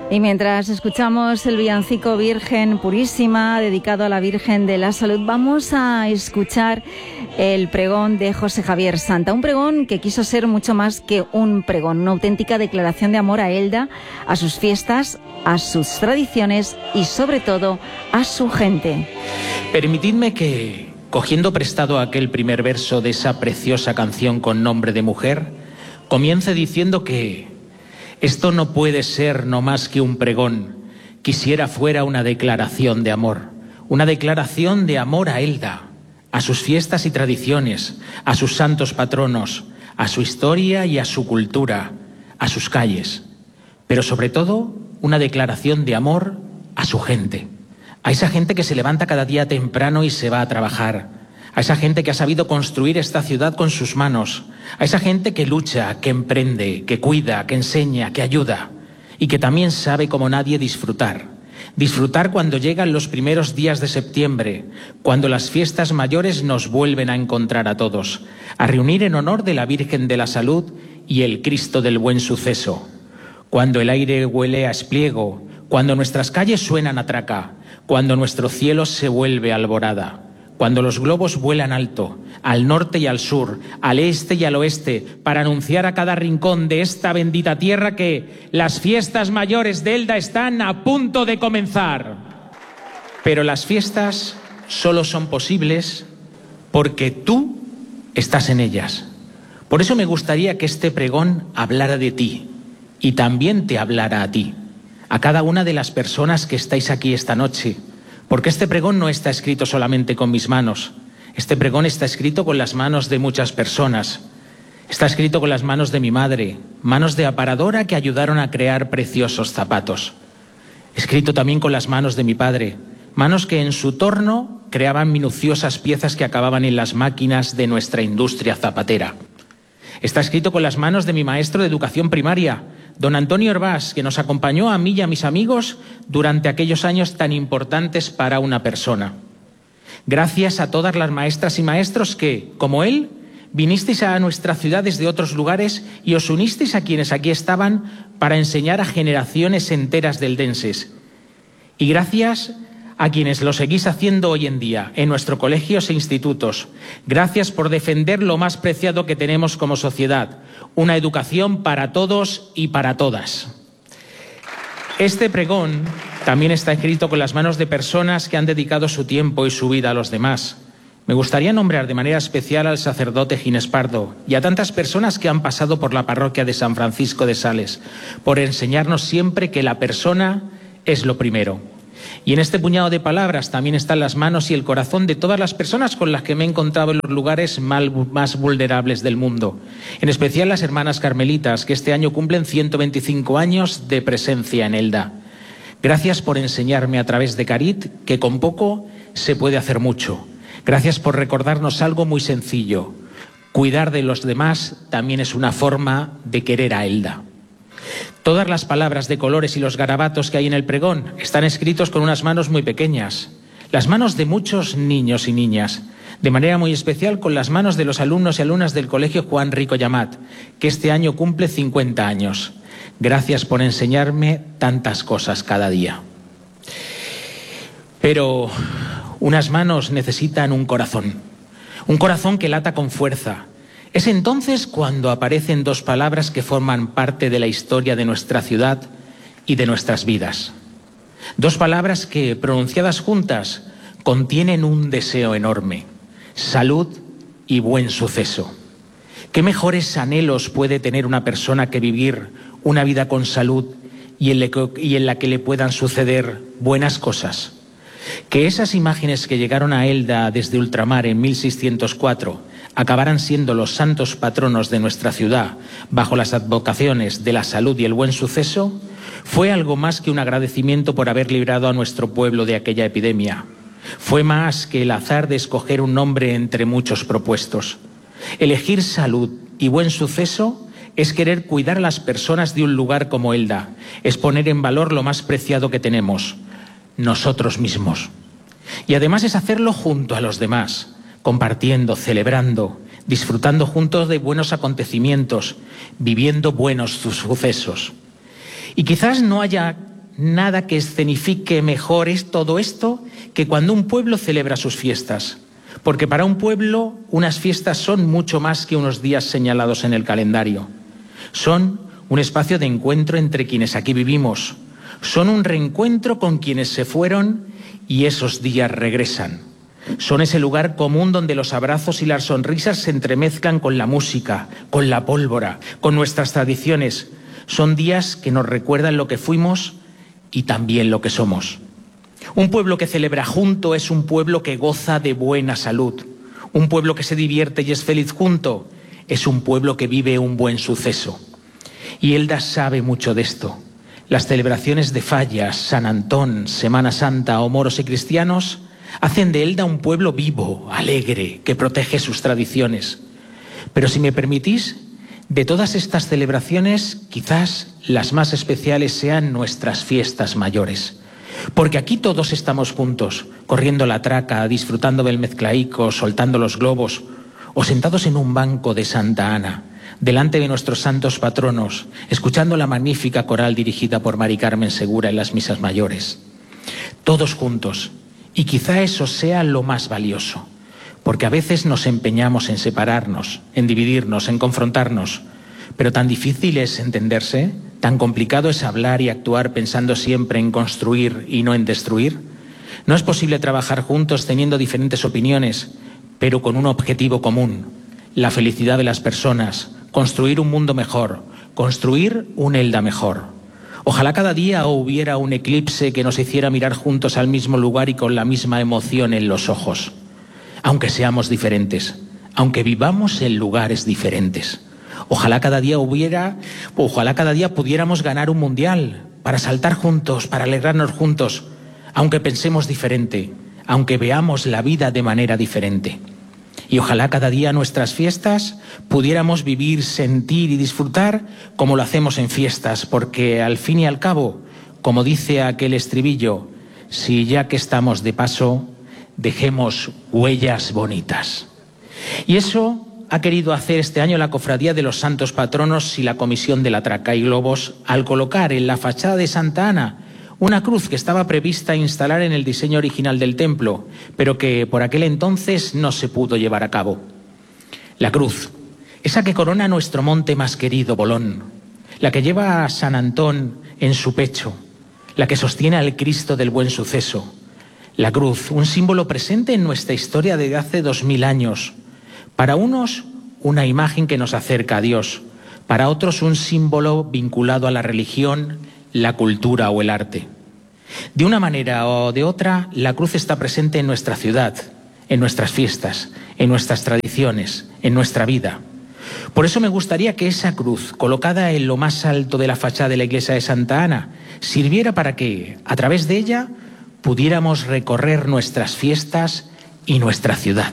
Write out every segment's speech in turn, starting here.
Y mientras escuchamos el villancico Virgen Purísima, dedicado a la Virgen de la Salud, vamos a escuchar el pregón de José Javier Santa. Un pregón que quiso ser mucho más que un pregón, una auténtica declaración de amor a Elda, a sus fiestas, a sus tradiciones y sobre todo a su gente. Permitidme que, cogiendo prestado aquel primer verso de esa preciosa canción con nombre de mujer, comience diciendo que esto no puede ser no más que un pregón. Quisiera fuera una declaración de amor a Elda, a sus fiestas y tradiciones, a sus santos patronos, a su historia y a su cultura, a sus calles, pero sobre todo una declaración de amor a su gente, a esa gente que se levanta cada día temprano y se va a trabajar, a esa gente que ha sabido construir esta ciudad con sus manos, a esa gente que lucha, que emprende, que cuida, que enseña, que ayuda y que también sabe como nadie disfrutar. Disfrutar cuando llegan los primeros días de septiembre, cuando las fiestas mayores nos vuelven a encontrar a todos, a reunir en honor de la Virgen de la Salud y el Cristo del Buen Suceso. Cuando el aire huele a espliego, cuando nuestras calles suenan a traca, cuando nuestro cielo se vuelve alborada. Cuando los globos vuelan alto, al norte y al sur, al este y al oeste, para anunciar a cada rincón de esta bendita tierra que las fiestas mayores de Elda están a punto de comenzar. Pero las fiestas solo son posibles porque tú estás en ellas. Por eso me gustaría que este pregón hablara de ti y también te hablara a ti, a cada una de las personas que estáis aquí esta noche. Porque este pregón no está escrito solamente con mis manos. Este pregón está escrito con las manos de muchas personas. Está escrito con las manos de mi madre, manos de aparadora que ayudaron a crear preciosos zapatos. Escrito también con las manos de mi padre, manos que en su torno creaban minuciosas piezas que acababan en las máquinas de nuestra industria zapatera. Está escrito con las manos de mi maestro de educación primaria, don Antonio Herbás, que nos acompañó a mí y a mis amigos durante aquellos años tan importantes para una persona. Gracias a todas las maestras y maestros que, como él, vinisteis a nuestra ciudad desde otros lugares y os unisteis a quienes aquí estaban para enseñar a generaciones enteras de eldenses. Y gracias a quienes lo seguís haciendo hoy en día en nuestros colegios e institutos. Gracias por defender lo más preciado que tenemos como sociedad, una educación para todos y para todas. Este pregón también está escrito con las manos de personas que han dedicado su tiempo y su vida a los demás. Me gustaría nombrar de manera especial al sacerdote Ginés Pardo y a tantas personas que han pasado por la parroquia de San Francisco de Sales, por enseñarnos siempre que la persona es lo primero. Y en este puñado de palabras también están las manos y el corazón de todas las personas con las que me he encontrado en los lugares más vulnerables del mundo. En especial las hermanas carmelitas, que este año cumplen 125 años de presencia en Elda. Gracias por enseñarme a través de Carit que con poco se puede hacer mucho. Gracias por recordarnos algo muy sencillo. Cuidar de los demás también es una forma de querer a Elda. Todas las palabras de colores y los garabatos que hay en el pregón están escritos con unas manos muy pequeñas, las manos de muchos niños y niñas, de manera muy especial con las manos de los alumnos y alumnas del Colegio Juan Rico Llamat, que este año cumple 50 años. Gracias por enseñarme tantas cosas cada día. Pero unas manos necesitan un corazón que lata con fuerza. Es entonces cuando aparecen dos palabras que forman parte de la historia de nuestra ciudad y de nuestras vidas. Dos palabras que, pronunciadas juntas, contienen un deseo enorme: salud y buen suceso. ¿Qué mejores anhelos puede tener una persona que vivir una vida con salud y en la que le puedan suceder buenas cosas? Que esas imágenes que llegaron a Elda desde ultramar en 1604 acabaran siendo los santos patronos de nuestra ciudad bajo las advocaciones de la salud y el buen suceso, fue algo más que un agradecimiento por haber librado a nuestro pueblo de aquella epidemia. Fue más que el azar de escoger un nombre entre muchos propuestos. Elegir salud y buen suceso es querer cuidar a las personas de un lugar como Elda, es poner en valor lo más preciado que tenemos, nosotros mismos. Y además es hacerlo junto a los demás, compartiendo, celebrando, disfrutando juntos de buenos acontecimientos, viviendo buenos sucesos. Y quizás no haya nada que escenifique mejor todo esto que cuando un pueblo celebra sus fiestas. Porque para un pueblo unas fiestas son mucho más que unos días señalados en el calendario. Son un espacio de encuentro entre quienes aquí vivimos. Son un reencuentro con quienes se fueron y esos días regresan. Son ese lugar común donde los abrazos y las sonrisas se entremezclan con la música, con la pólvora, con nuestras tradiciones. Son días que nos recuerdan lo que fuimos y también lo que somos. Un pueblo que celebra junto es un pueblo que goza de buena salud. Un pueblo que se divierte y es feliz junto es un pueblo que vive un buen suceso. Y Elda sabe mucho de esto. Las celebraciones de Fallas, San Antón, Semana Santa o moros y cristianos hacen de Elda un pueblo vivo, alegre, que protege sus tradiciones. Pero si me permitís, de todas estas celebraciones, quizás las más especiales sean nuestras fiestas mayores. Porque aquí todos estamos juntos, corriendo la traca, disfrutando del mezclaico, soltando los globos, o sentados en un banco de Santa Ana, delante de nuestros santos patronos, escuchando la magnífica coral dirigida por Mari Carmen Segura en las misas mayores. Todos juntos. Y quizá eso sea lo más valioso, porque a veces nos empeñamos en separarnos, en dividirnos, en confrontarnos, pero tan difícil es entenderse, tan complicado es hablar y actuar pensando siempre en construir y no en destruir. No es posible trabajar juntos teniendo diferentes opiniones, pero con un objetivo común, la felicidad de las personas, construir un mundo mejor, construir un Elda mejor. Ojalá cada día hubiera un eclipse que nos hiciera mirar juntos al mismo lugar y con la misma emoción en los ojos. Aunque seamos diferentes, aunque vivamos en lugares diferentes. Ojalá cada día pudiéramos ganar un mundial para saltar juntos, para alegrarnos juntos, aunque pensemos diferente, aunque veamos la vida de manera diferente. Y ojalá cada día nuestras fiestas pudiéramos vivir, sentir y disfrutar como lo hacemos en fiestas, porque al fin y al cabo, como dice aquel estribillo, si ya que estamos de paso, dejemos huellas bonitas. Y eso ha querido hacer este año la Cofradía de los Santos Patronos y la Comisión de la Traca y Globos al colocar en la fachada de Santa Ana una cruz que estaba prevista instalar en el diseño original del templo, pero que por aquel entonces no se pudo llevar a cabo. La cruz, esa que corona nuestro monte más querido, Bolón, la que lleva a San Antón en su pecho, la que sostiene al Cristo del Buen Suceso. La cruz, un símbolo presente en nuestra historia desde hace 2000 años. Para unos, una imagen que nos acerca a Dios. Para otros, un símbolo vinculado a la religión, la cultura o el arte. De una manera o de otra, la cruz está presente en nuestra ciudad, en nuestras fiestas, en nuestras tradiciones, en nuestra vida. Por eso me gustaría que esa cruz, colocada en lo más alto de la fachada de la iglesia de Santa Ana, sirviera para que, a través de ella, pudiéramos recorrer nuestras fiestas y nuestra ciudad.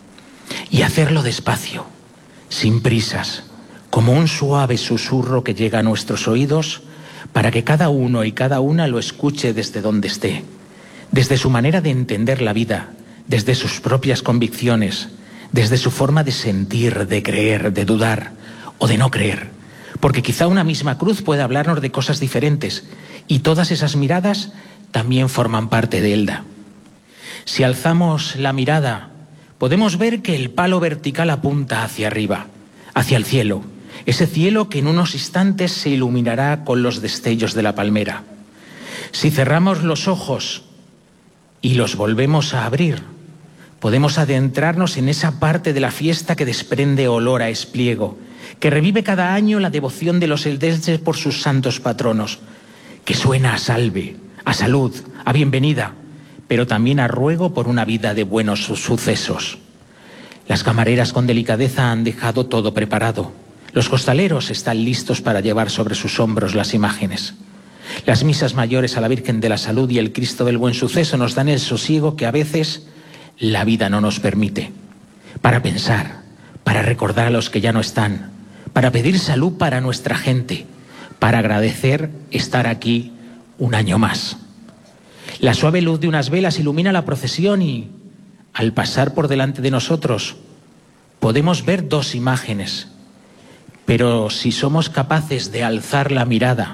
Y hacerlo despacio, sin prisas, como un suave susurro que llega a nuestros oídos, para que cada uno y cada una lo escuche desde donde esté, desde su manera de entender la vida, desde sus propias convicciones, desde su forma de sentir, de creer, de dudar o de no creer. Porque quizá una misma cruz pueda hablarnos de cosas diferentes y todas esas miradas también forman parte de Elda. Si alzamos la mirada, podemos ver que el palo vertical apunta hacia arriba, hacia el cielo. Ese cielo que en unos instantes se iluminará con los destellos de la palmera. Si cerramos los ojos y los volvemos a abrir, podemos adentrarnos en esa parte de la fiesta que desprende olor a espliego, que revive cada año la devoción de los eldenses por sus santos patronos, que suena a salve, a salud, a bienvenida, pero también a ruego por una vida de buenos sucesos. Las camareras con delicadeza han dejado todo preparado. Los costaleros están listos para llevar sobre sus hombros las imágenes. Las misas mayores a la Virgen de la Salud y el Cristo del Buen Suceso nos dan el sosiego que a veces la vida no nos permite. Para pensar, para recordar a los que ya no están, para pedir salud para nuestra gente, para agradecer estar aquí un año más. La suave luz de unas velas ilumina la procesión y, al pasar por delante de nosotros, podemos ver dos imágenes. Pero si somos capaces de alzar la mirada,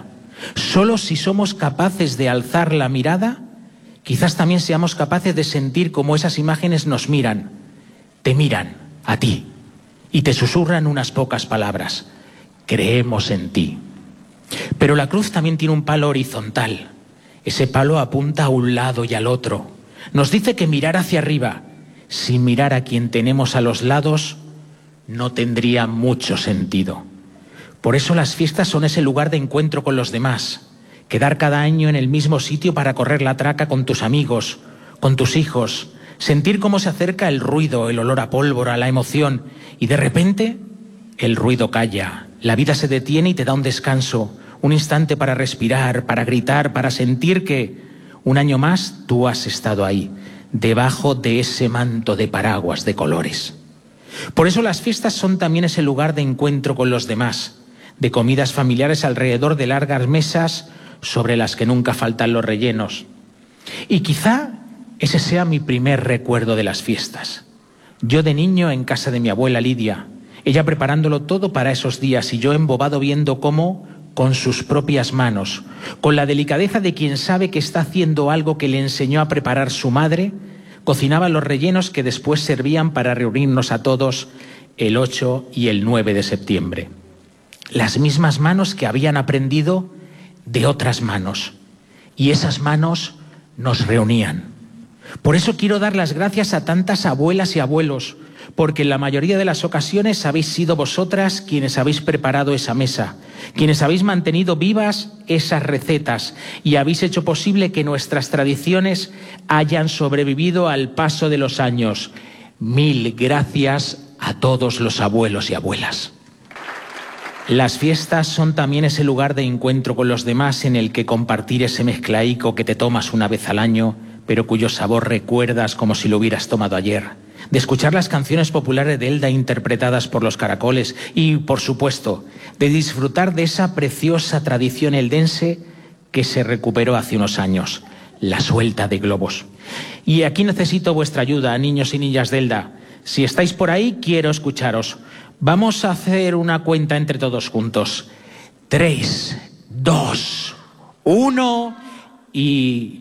Solo si somos capaces de alzar la mirada, quizás también seamos capaces de sentir cómo esas imágenes nos miran, te miran a ti y te susurran unas pocas palabras. Creemos en ti. Pero la cruz también tiene un palo horizontal. Ese palo apunta a un lado y al otro. Nos dice que mirar hacia arriba, sin mirar a quien tenemos a los lados, no tendría mucho sentido. Por eso las fiestas son ese lugar de encuentro con los demás. Quedar cada año en el mismo sitio para correr la traca con tus amigos, con tus hijos, sentir cómo se acerca el ruido, el olor a pólvora, la emoción, y de repente el ruido calla, la vida se detiene y te da un descanso, un instante para respirar, para gritar, para sentir que un año más tú has estado ahí, debajo de ese manto de paraguas de colores. Por eso las fiestas son también ese lugar de encuentro con los demás, de comidas familiares alrededor de largas mesas sobre las que nunca faltan los rellenos. Y quizá ese sea mi primer recuerdo de las fiestas. Yo de niño en casa de mi abuela Lidia, ella preparándolo todo para esos días y yo embobado viendo cómo, con sus propias manos, con la delicadeza de quien sabe que está haciendo algo que le enseñó a preparar su madre, cocinaba los rellenos que después servían para reunirnos a todos el 8 y el 9 de septiembre. Las mismas manos que habían aprendido de otras manos. Y esas manos nos reunían. Por eso quiero dar las gracias a tantas abuelas y abuelos, porque en la mayoría de las ocasiones habéis sido vosotras quienes habéis preparado esa mesa, quienes habéis mantenido vivas esas recetas y habéis hecho posible que nuestras tradiciones hayan sobrevivido al paso de los años. Mil gracias a todos los abuelos y abuelas. Las fiestas son también ese lugar de encuentro con los demás en el que compartir ese mezclaico que te tomas una vez al año, pero cuyo sabor recuerdas como si lo hubieras tomado ayer. De escuchar las canciones populares de Elda interpretadas por los Caracoles y, por supuesto, de disfrutar de esa preciosa tradición eldense que se recuperó hace unos años, la suelta de globos. Y aquí necesito vuestra ayuda, niños y niñas de Elda. Si estáis por ahí, quiero escucharos. Vamos a hacer una cuenta entre todos juntos. 3, 2, 1 y...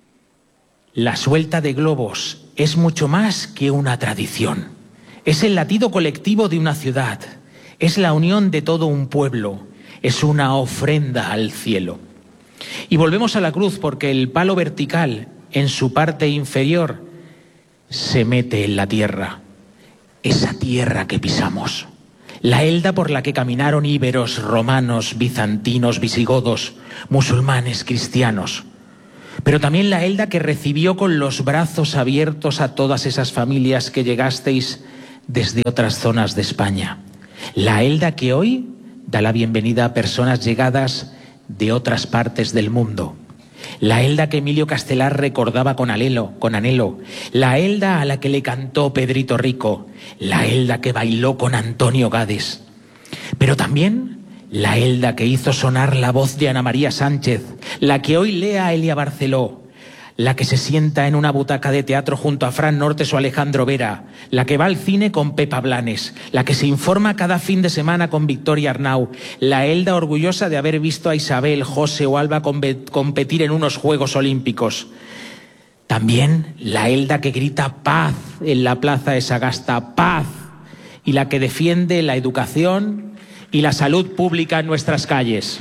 La suelta de globos es mucho más que una tradición. Es el latido colectivo de una ciudad. Es la unión de todo un pueblo. Es una ofrenda al cielo. Y volvemos a la cruz porque el palo vertical, en su parte inferior, se mete en la tierra. Esa tierra que pisamos. La Elda por la que caminaron íberos, romanos, bizantinos, visigodos, musulmanes, cristianos. Pero también la Elda que recibió con los brazos abiertos a todas esas familias que llegasteis desde otras zonas de España. La Elda que hoy da la bienvenida a personas llegadas de otras partes del mundo. La Elda que Emilio Castelar recordaba con anhelo. La Elda a la que le cantó Pedrito Rico. La Elda que bailó con Antonio Gades. Pero también la Elda que hizo sonar la voz de Ana María Sánchez, la que hoy lee a Elia Barceló, la que se sienta en una butaca de teatro junto a Fran Nortes o Alejandro Vera, la que va al cine con Pepa Blanes, la que se informa cada fin de semana con Victoria Arnau, la Elda orgullosa de haber visto a Isabel, José o Alba competir en unos Juegos Olímpicos. También la Elda que grita paz en la plaza de Sagasta, paz, y la que defiende la educación y la salud pública en nuestras calles.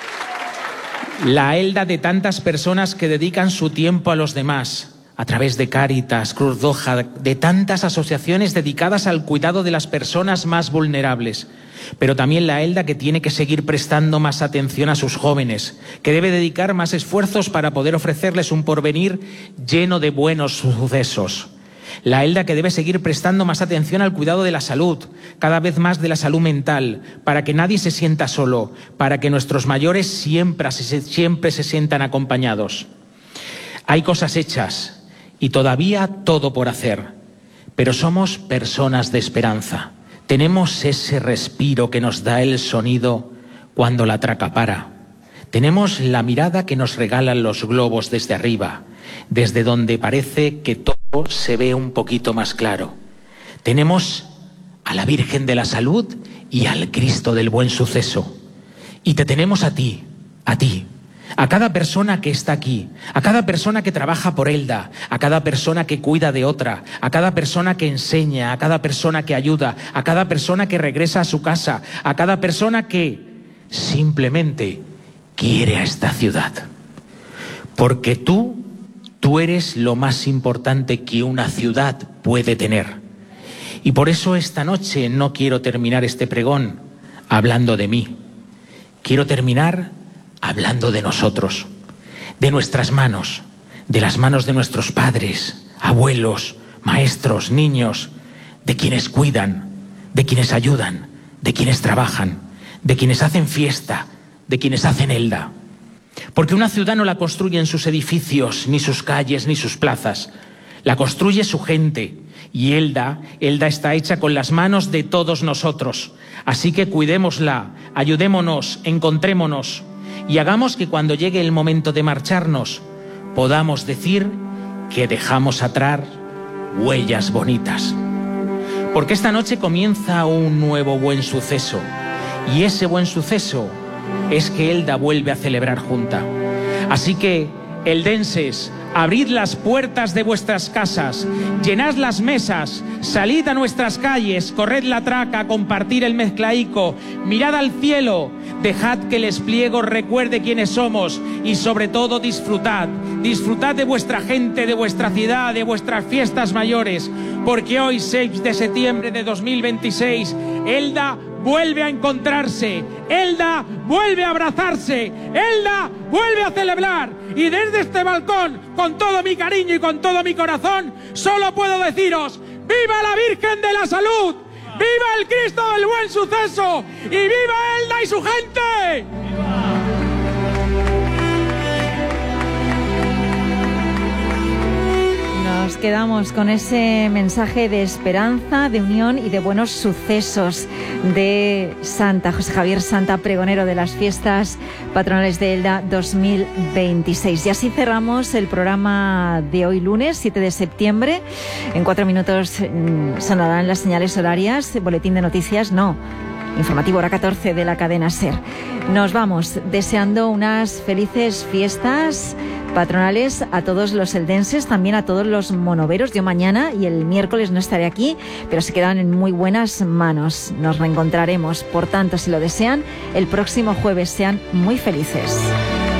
La Elda de tantas personas que dedican su tiempo a los demás, a través de Cáritas, Cruz Roja, de tantas asociaciones dedicadas al cuidado de las personas más vulnerables. Pero también la Elda que tiene que seguir prestando más atención a sus jóvenes, que debe dedicar más esfuerzos para poder ofrecerles un porvenir lleno de buenos sucesos. La Elda que debe seguir prestando más atención al cuidado de la salud, cada vez más de la salud mental, para que nadie se sienta solo, para que nuestros mayores siempre se sientan acompañados. Hay cosas hechas y todavía todo por hacer, pero somos personas de esperanza. Tenemos ese respiro que nos da el sonido cuando la traca para. Tenemos la mirada que nos regalan los globos desde arriba, desde donde parece que todo se ve un poquito más claro. Tenemos a la Virgen de la Salud y al Cristo del Buen Suceso. Y te tenemos a ti, a ti, a cada persona que está aquí, a cada persona que trabaja por Elda, a cada persona que cuida de otra, a cada persona que enseña, a cada persona que ayuda, a cada persona que regresa a su casa, a cada persona que simplemente quiere a esta ciudad. Porque tú eres lo más importante que una ciudad puede tener. Y por eso esta noche no quiero terminar este pregón hablando de mí. Quiero terminar hablando de nosotros, de nuestras manos, de las manos de nuestros padres, abuelos, maestros, niños, de quienes cuidan, de quienes ayudan, de quienes trabajan, de quienes hacen fiesta, de quienes hacen Elda. Porque una ciudad no la construyen sus edificios, ni sus calles, ni sus plazas. La construye su gente. Y Elda está hecha con las manos de todos nosotros. Así que cuidémosla, ayudémonos, encontrémonos y hagamos que cuando llegue el momento de marcharnos podamos decir que dejamos atrás huellas bonitas. Porque esta noche comienza un nuevo buen suceso. Y ese buen suceso es que Elda vuelve a celebrar junta. Así que, eldenses, abrid las puertas de vuestras casas, llenad las mesas, salid a nuestras calles, corred la traca, compartir el mezclaico, mirad al cielo, dejad que el espliego recuerde quiénes somos y sobre todo disfrutad de vuestra gente, de vuestra ciudad, de vuestras fiestas mayores, porque hoy, 6 de septiembre de 2026, Elda vuelve a encontrarse, Elda vuelve a abrazarse, Elda vuelve a celebrar. Y desde este balcón, con todo mi cariño y con todo mi corazón, solo puedo deciros: ¡viva la Virgen de la Salud! ¡Viva el Cristo del Buen Suceso! ¡Y viva Elda y su gente! Nos quedamos con ese mensaje de esperanza, de unión y de buenos sucesos de Santa, José Javier Santa, pregonero de las fiestas patronales de Elda 2026. Y así cerramos el programa de hoy lunes, 7 de septiembre. En 4 minutos sonarán las señales horarias, boletín de noticias, informativo hora 14 de la cadena SER. Nos vamos deseando unas felices fiestas patronales a todos los eldenses, también a todos los monoveros. Yo mañana y el miércoles no estaré aquí, pero se quedan en muy buenas manos. Nos reencontraremos, por tanto, si lo desean, el próximo jueves. Sean muy felices.